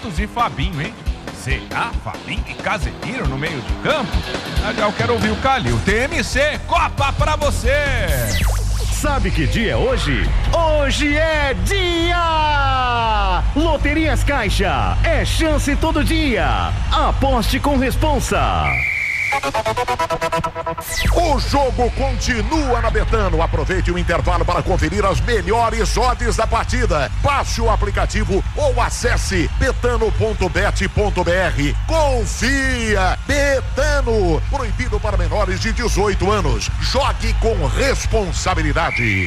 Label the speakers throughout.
Speaker 1: Santos e Fabinho, hein? Será Fabinho e Casemiro no meio de campo? Já eu quero ouvir o Calil. TMC, Copa pra você!
Speaker 2: Sabe que dia é hoje? Hoje é dia! Loterias Caixa, é chance todo dia. Aposte com responsa.
Speaker 3: O jogo continua na Betano. Aproveite o intervalo para conferir as melhores odds da partida. Baixe o aplicativo ou acesse betano.bet.br. Confia! Betano. Proibido para menores de 18 anos. Jogue com responsabilidade.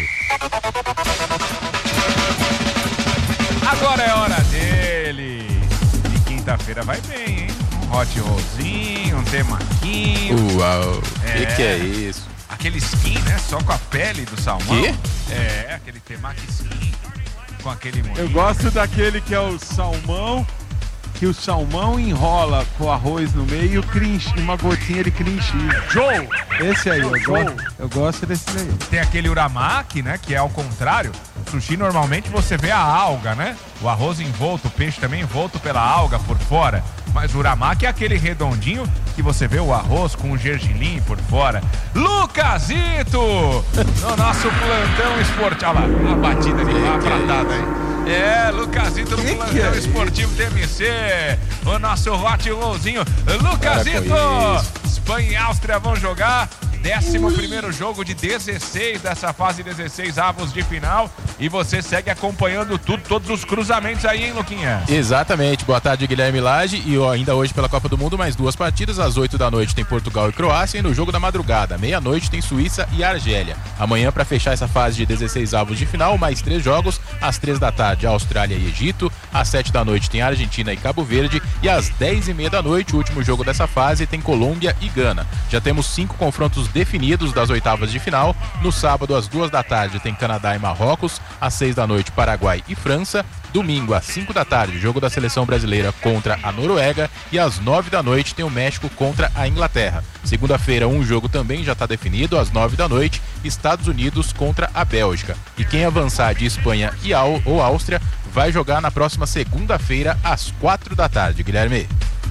Speaker 1: Agora é hora dele. E quinta-feira vai bem, hein? Hot rollzinho, um temaquinho.
Speaker 4: Uau, que é isso?
Speaker 1: Aquele skin, né? Só com a pele do salmão.
Speaker 4: Que?
Speaker 1: É, aquele temaki skin com aquele molinho.
Speaker 5: Eu gosto daquele que é o salmão, que o salmão enrola com arroz no meio e uma gotinha de cream cheese.
Speaker 1: Joe!
Speaker 5: Esse aí, eu gosto desse aí.
Speaker 1: Tem aquele uramaki, né? Que é ao contrário. Sushi, normalmente você vê a alga, né? O arroz envolto, o peixe também envolto pela alga por fora. Mas o uramaki é aquele redondinho que você vê o arroz com o gergelim por fora. Lucasito! No nosso plantão esportivo. Olha lá, a batida de lá pratada, hein? É, Lucasito no plantão esportivo TMC. O nosso hot rollzinho. Lucasito! Espanha e Áustria vão jogar. 11º jogo de 16 dessa fase 16 avos de final. E você segue acompanhando todos os cruzamentos aí, hein, Luquinha?
Speaker 4: Exatamente. Boa tarde, Guilherme Lage. E ainda hoje pela Copa do Mundo, mais 2 partidas. Às 8 da noite tem Portugal e Croácia. E no jogo da madrugada, meia-noite, tem Suíça e Argélia. Amanhã, para fechar essa fase de 16 avos de final, mais 3 jogos. Às 3 da tarde, Austrália e Egito. Às 7 da noite tem Argentina e Cabo Verde. E às 10h30 da noite, o último jogo dessa fase, tem Colômbia e Gana. Já temos 5 confrontos definidos das oitavas de final. No sábado, às 2 da tarde, tem Canadá e Marrocos. Às 6 da noite, Paraguai e França. Domingo, às 5 da tarde, jogo da seleção brasileira contra a Noruega. E às 9 da noite, tem o México contra a Inglaterra. Segunda-feira, um jogo também já está definido. Às 9 da noite, Estados Unidos contra a Bélgica. E quem avançar de Espanha ou Áustria vai jogar na próxima segunda-feira, às 4 da tarde. Guilherme.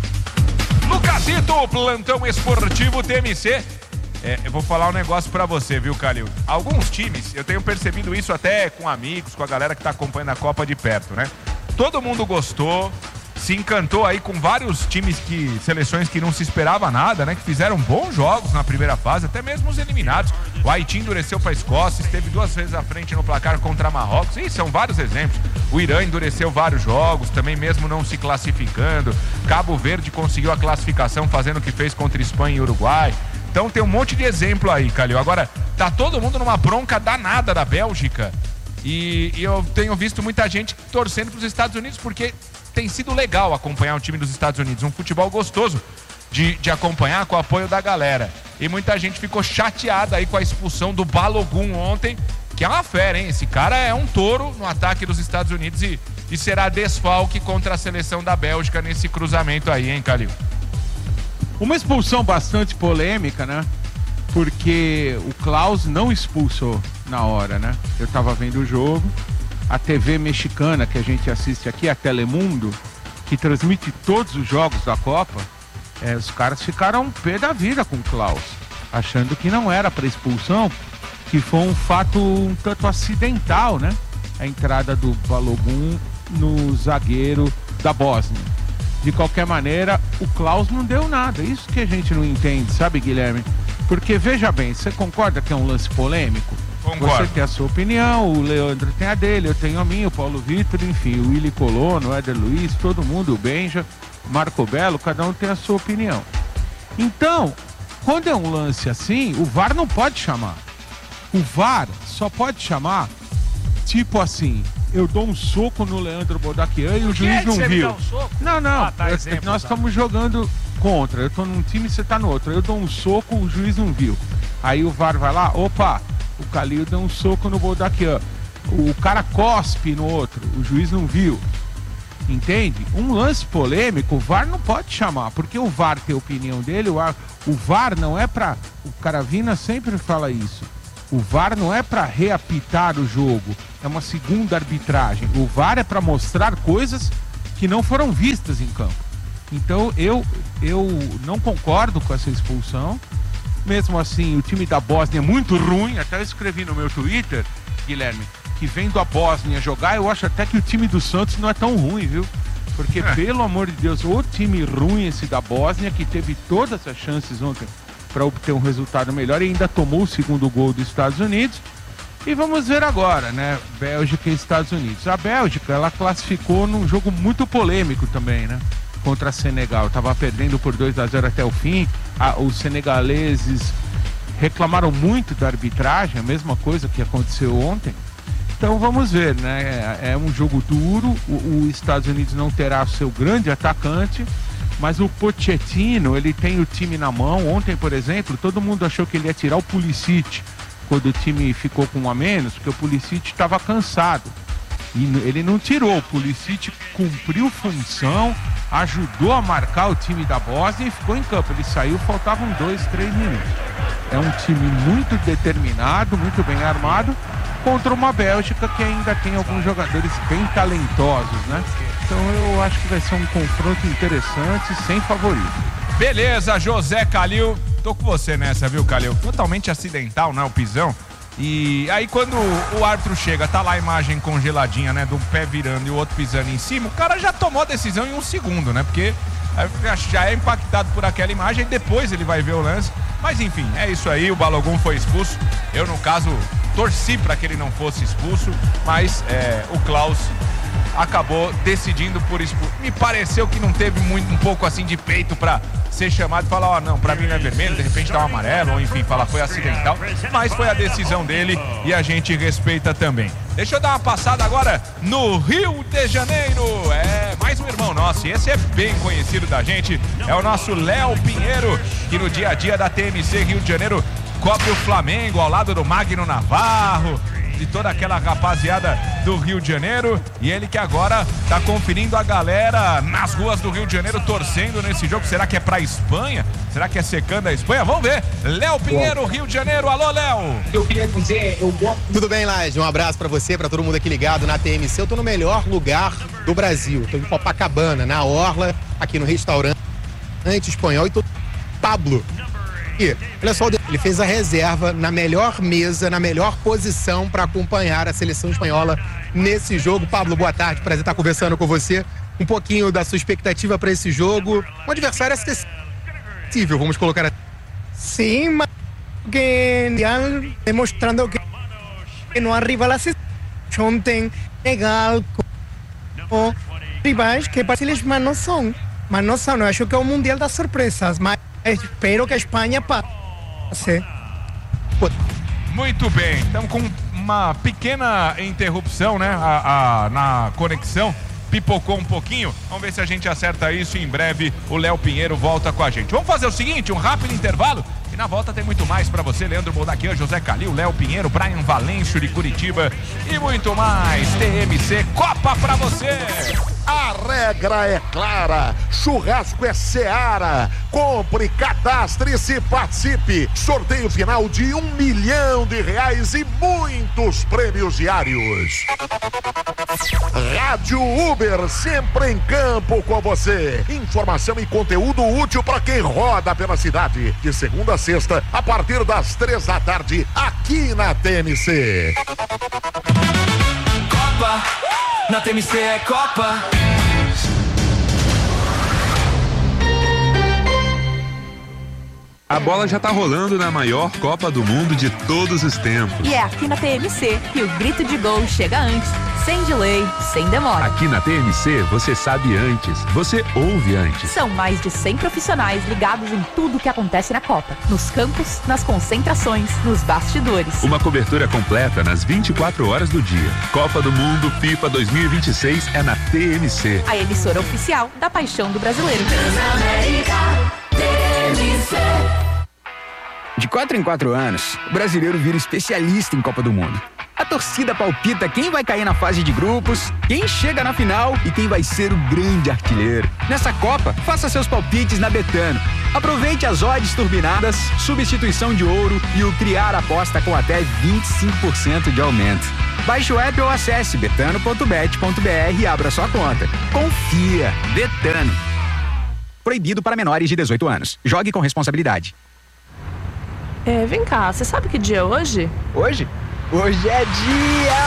Speaker 1: Lucasito, plantão esportivo TMC. Eu vou falar um negócio pra você, viu, Calil? Alguns times, eu tenho percebido isso até com amigos, com a galera que tá acompanhando a Copa de perto, né? Todo mundo gostou, se encantou aí com vários times seleções que não se esperava nada, né? Que fizeram bons jogos na primeira fase, até mesmo os eliminados. O Haiti endureceu pra Escócia, esteve 2 vezes à frente no placar contra Marrocos. E são vários exemplos. O Irã endureceu vários jogos, também mesmo não se classificando. Cabo Verde conseguiu a classificação fazendo o que fez contra Espanha e Uruguai. Então tem um monte de exemplo aí, Calil. Agora, tá todo mundo numa bronca danada da Bélgica. E eu tenho visto muita gente torcendo pros Estados Unidos, porque tem sido legal acompanhar o time dos Estados Unidos. Um futebol gostoso de acompanhar com o apoio da galera. E muita gente ficou chateada aí com a expulsão do Balogun ontem, que é uma fera, hein? Esse cara é um touro no ataque dos Estados Unidos e será desfalque contra a seleção da Bélgica nesse cruzamento aí, hein, Calil?
Speaker 5: Uma expulsão bastante polêmica, né? Porque o Klaus não expulsou na hora, né? Eu tava vendo o jogo, a TV mexicana que a gente assiste aqui, a Telemundo, que transmite todos os jogos da Copa, os caras ficaram pé da vida com o Klaus, achando que não era para expulsão, que foi um fato um tanto acidental, né? A entrada do Balogun no zagueiro da Bósnia. De qualquer maneira, o Klaus não deu nada. Isso que a gente não entende, sabe, Guilherme? Porque, veja bem, você concorda que é um lance polêmico?
Speaker 1: Concordo.
Speaker 5: Você tem a sua opinião, o Leandro tem a dele, eu tenho a minha, o Paulo Vitor, enfim, o Willy Colono, o Éder Luiz, todo mundo, o Benja, Marco Belo, cada um tem a sua opinião. Então, quando é um lance assim, o VAR não pode chamar. O VAR só pode chamar, tipo assim, eu dou um soco no Leandro Bodaquian e o juiz não viu. Não, nós estamos jogando contra. Eu tô num time e você tá no outro. Eu dou um soco, o juiz não viu. Aí o VAR vai lá, opa, o Calil deu um soco no Bodaquian. O cara cospe no outro, o juiz não viu. Entende? Um lance polêmico, o VAR não pode chamar, porque o VAR tem a opinião dele, o VAR não é pra... O Caravina sempre fala isso. O VAR não é para reapitar o jogo, é uma segunda arbitragem. O VAR é para mostrar coisas que não foram vistas em campo. Então eu não concordo com essa expulsão. Mesmo assim, o time da Bósnia é muito ruim. Até eu escrevi no meu Twitter, Guilherme, que vendo a Bósnia jogar, eu acho até que o time do Santos não é tão ruim, viu? Porque, pelo amor de Deus, o time ruim esse da Bósnia, que teve todas as chances ontem para obter um resultado melhor e ainda tomou o segundo gol dos Estados Unidos. E vamos ver agora, né? Bélgica e Estados Unidos. A Bélgica, ela classificou num jogo muito polêmico também, né? Contra a Senegal. Tava perdendo por 2-0 até o fim. Os senegaleses reclamaram muito da arbitragem, a mesma coisa que aconteceu ontem. Então vamos ver, né? É um jogo duro. Os Estados Unidos não terá seu grande atacante, mas o Pochettino, ele tem o time na mão. Ontem, por exemplo, todo mundo achou que ele ia tirar o Pulisic quando o time ficou com um a menos, porque o Pulisic estava cansado. E ele não tirou. O Pulisic cumpriu função, ajudou a marcar o time da Bósnia e ficou em campo. Ele saiu, faltavam 2, 3 minutos. É um time muito determinado, muito bem armado, contra uma Bélgica que ainda tem alguns jogadores bem talentosos, né? Então eu acho que vai ser um confronto interessante, sem favorito.
Speaker 1: Beleza, José Calil. Tô com você nessa, viu, Calil? Totalmente acidental, né, o pisão. E aí quando o árbitro chega, tá lá a imagem congeladinha, né, do pé virando e o outro pisando em cima, o cara já tomou a decisão em um segundo, né? Porque já é impactado por aquela imagem e depois ele vai ver o lance. Mas enfim, é isso aí, o Balogun foi expulso. Eu, no caso, torci para que ele não fosse expulso, mas o Klaus acabou decidindo por expulso. Me pareceu que não teve um pouco assim de peito para ser chamado e falar, ó, não, pra mim não é vermelho, de repente dá um amarelo, ou enfim, falar foi acidental, mas foi a decisão dele e a gente respeita também. Deixa eu dar uma passada agora no Rio de Janeiro. Mais um irmão nosso, e esse é bem conhecido da gente, é o nosso Léo Pinheiro, que no dia a dia da TMC Rio de Janeiro cobre o Flamengo ao lado do Magno Navarro, de toda aquela rapaziada do Rio de Janeiro, e ele que agora tá conferindo a galera nas ruas do Rio de Janeiro torcendo nesse jogo. Será que é pra Espanha? Será que é secando a Espanha? Vamos ver. Léo Pinheiro, Rio de Janeiro. Alô, Léo.
Speaker 6: Eu queria dizer, Tudo bem, Laje? Um abraço pra você, pra todo mundo aqui ligado na TMC. Eu tô no melhor lugar do Brasil. Tô em Copacabana, na Orla, aqui no restaurante espanhol, e tô Pablo. E, olha só, ele fez a reserva na melhor mesa, na melhor posição para acompanhar a seleção espanhola nesse jogo. Pablo, boa tarde, prazer estar conversando com você. Um pouquinho da sua expectativa para esse jogo. Um adversário acessível, vamos colocar assim.
Speaker 7: Sim, mas demonstrando que não arriba a seleção ontem legal com rivais que fáceis, mas não são. Eu acho que é o Mundial das Surpresas, mas espero que a Espanha passe.
Speaker 1: Muito bem, estamos com uma pequena interrupção, né, na conexão. Pipocou um pouquinho, vamos ver se a gente acerta isso e em breve o Léo Pinheiro volta com a gente. Vamos fazer o seguinte, um rápido intervalo e na volta tem muito mais pra você. Leandro Boldaquian, José Calil, Léo Pinheiro, Brian Valêncio de Curitiba e muito mais. TMC Copa pra você.
Speaker 3: A regra é clara, churrasco é Seara. Compre, cadastre-se, participe. Sorteio final de R$1 milhão e muitos prêmios diários. Rádio Uber, sempre em campo com você. Informação e conteúdo útil para quem roda pela cidade. De segunda a sexta, a partir das 3 da tarde, aqui na TMC.
Speaker 8: Copa, na TMC é Copa.
Speaker 9: A bola já tá rolando na maior Copa do Mundo de todos os tempos.
Speaker 10: E é aqui na TMC que o grito de gol chega antes, sem delay, sem demora.
Speaker 9: Aqui na TMC você sabe antes, você ouve antes.
Speaker 10: São mais de 100 profissionais ligados em tudo que acontece na Copa. Nos campos, nas concentrações, nos bastidores.
Speaker 9: Uma cobertura completa nas 24 horas do dia. Copa do Mundo FIFA 2026 é na TMC.
Speaker 10: A emissora oficial da paixão do brasileiro.
Speaker 11: De 4 em 4 anos, o brasileiro vira especialista em Copa do Mundo. A torcida palpita quem vai cair na fase de grupos, quem chega na final e quem vai ser o grande artilheiro. Nessa Copa, faça seus palpites na Betano. Aproveite as odds turbinadas, substituição de ouro e o criar aposta com até 25% de aumento. Baixe o app ou acesse betano.bet.br e abra sua conta. Confia. Betano. Proibido para menores de 18 anos. Jogue com responsabilidade.
Speaker 10: Vem cá, você sabe que dia é hoje?
Speaker 11: Hoje? Hoje é dia...